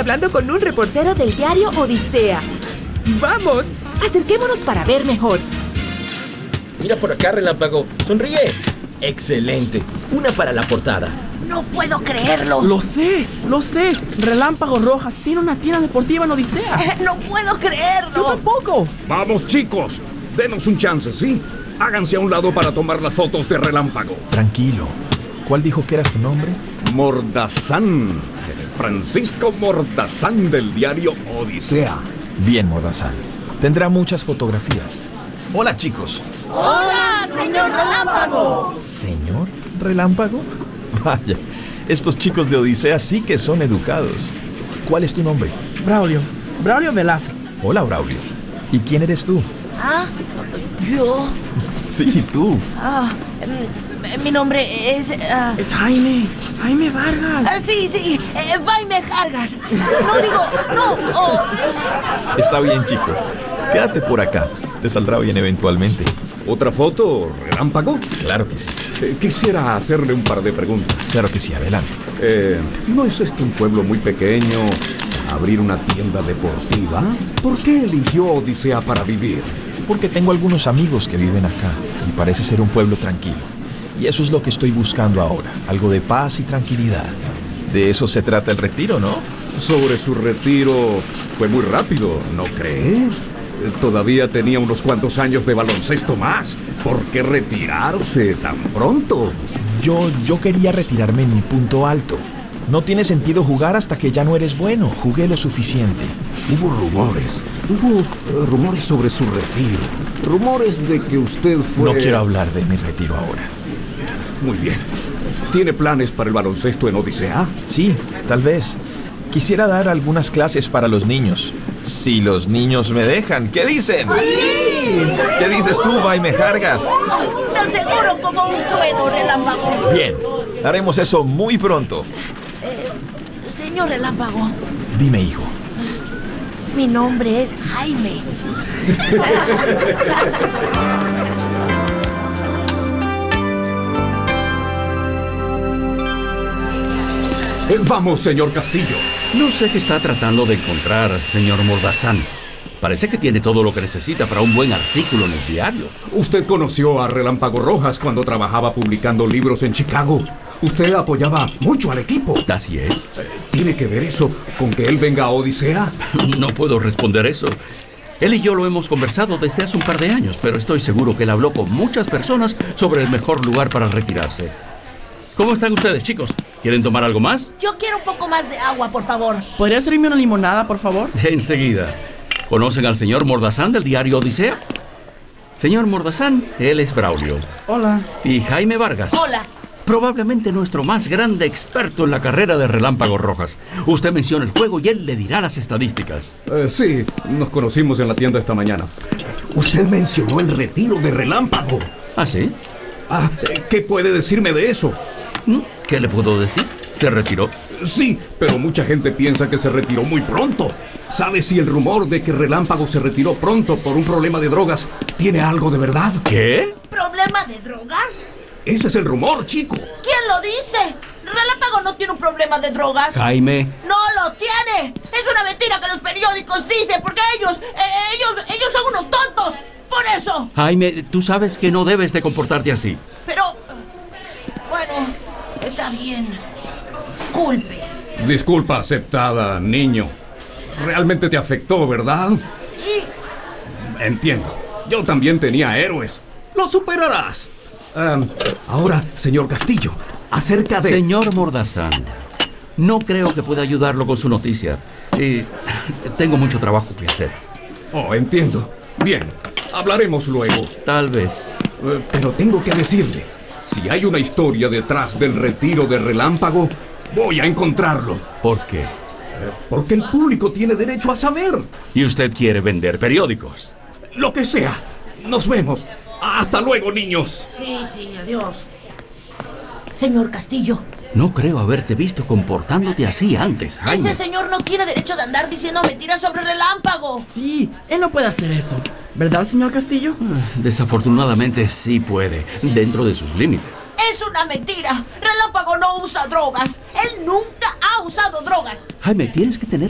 hablando con un reportero del diario Odisea. ¡Vamos! Acerquémonos para ver mejor. Mira por acá, Relámpago. Sonríe. ¡Excelente! Una para la portada. No puedo creerlo. Lo sé. Relámpago Rojas tiene una tienda deportiva en Odisea. No puedo creerlo. Yo tampoco. Vamos, chicos. Denos un chance, ¿sí? Háganse a un lado para tomar las fotos de Relámpago. Tranquilo. ¿Cuál dijo que era su nombre? Mordazán. Francisco Mordazán del diario Odisea. Bien, Mordazán. Tendrá muchas fotografías. Hola, chicos. ¡Hola, señor Relámpago! ¿Señor Relámpago? Vaya, estos chicos de Odisea sí que son educados. ¿Cuál es tu nombre? Braulio Velázquez. Hola, Braulio. ¿Y quién eres tú? ¿Ah? ¿Yo? Sí, tú. Mi nombre es... Es Jaime Vargas. Sí, Jaime Vargas. No. Está bien, chico. Quédate por acá. Te saldrá bien eventualmente. ¿Otra foto, Relámpago? Claro que sí. Quisiera hacerle un par de preguntas. Claro que sí, adelante. ¿No es este un pueblo muy pequeño? ¿Abrir una tienda deportiva? ¿Por qué eligió Odisea para vivir? Porque tengo algunos amigos que viven acá y parece ser un pueblo tranquilo. Y eso es lo que estoy buscando ahora. Algo de paz y tranquilidad. De eso se trata el retiro, ¿no? Sobre su retiro fue muy rápido, ¿no cree? Todavía tenía unos cuantos años de baloncesto más. ¿Por qué retirarse tan pronto? Yo quería retirarme en mi punto alto. No tiene sentido jugar hasta que ya no eres bueno. Jugué lo suficiente. Hubo rumores sobre su retiro. Rumores de que usted fue... No quiero hablar de mi retiro ahora. Muy bien. ¿Tiene planes para el baloncesto en Odisea? Sí, tal vez. Quisiera dar algunas clases para los niños. Si los niños me dejan. ¿Qué dicen? ¡Sí! ¿Qué dices tú, Jaime Vargas? Tan seguro como un trueno, Relámpago. Bien, haremos eso muy pronto. Señor Relámpago. Dime, hijo. Mi nombre es Jaime. Vamos, señor Castillo. No sé qué está tratando de encontrar, señor Mordazán. Parece que tiene todo lo que necesita para un buen artículo en el diario. Usted conoció a Relámpago Rojas cuando trabajaba publicando libros en Chicago. Usted apoyaba mucho al equipo. Así es. ¿Tiene que ver eso con que él venga a Odisea? No puedo responder eso. Él y yo lo hemos conversado desde hace un par de años, pero estoy seguro que él habló con muchas personas sobre el mejor lugar para retirarse. ¿Cómo están ustedes, chicos? ¿Quieren tomar algo más? Yo quiero un poco más de agua, por favor. ¿Podría servirme una limonada, por favor? Enseguida. ¿Conocen al señor Mordazán del diario Odisea? Señor Mordazán, él es Braulio. Hola. Y Jaime Vargas. Hola. Probablemente nuestro más grande experto en la carrera de Relámpago Rojas. Usted menciona el juego y él le dirá las estadísticas. Sí, nos conocimos en la tienda esta mañana. Usted mencionó el retiro de Relámpago. ¿Ah, sí? ¿Qué puede decirme de eso? ¿Qué le puedo decir? ¿Se retiró? Sí, pero mucha gente piensa que se retiró muy pronto. ¿Sabe si el rumor de que Relámpago se retiró pronto por un problema de drogas tiene algo de verdad? ¿Qué? ¿Problema de drogas? Ese es el rumor, chico. ¿Quién lo dice? Relámpago no tiene un problema de drogas. Jaime. ¡No lo tiene! Es una mentira que los periódicos dicen, porque ellos son unos tontos. ¡Por eso! Jaime, tú sabes que no debes de comportarte así. Pero... bueno, está bien. Disculpe. Disculpa aceptada, niño. Realmente te afectó, ¿verdad? Sí. Entiendo. Yo también tenía héroes. Lo superarás. Ahora, señor Castillo, acerca de... Señor Mordazán, no creo que pueda ayudarlo con su noticia. Tengo mucho trabajo que hacer. Oh, entiendo. Bien, hablaremos luego. Tal vez. Pero tengo que decirle, si hay una historia detrás del retiro de Relámpago, voy a encontrarlo. ¿Por qué? Porque el público tiene derecho a saber. ¿Y usted quiere vender periódicos? Lo que sea. Nos vemos. Hasta luego, niños. Sí, adiós. Señor Castillo. No creo haberte visto comportándote así antes, Jaime. Ese señor no tiene derecho de andar diciendo mentiras sobre Relámpago. Sí, él no puede hacer eso. ¿Verdad, señor Castillo? Desafortunadamente sí puede, dentro de sus límites. Es una mentira. Relámpago no usa drogas. Él nunca ha usado drogas. Jaime, tienes que tener